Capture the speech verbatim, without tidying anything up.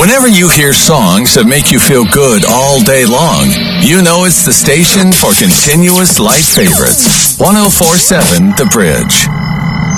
Whenever you hear songs that make you feel good all day long, you know it's the station for continuous light favorites. one oh four point seven The Bridge.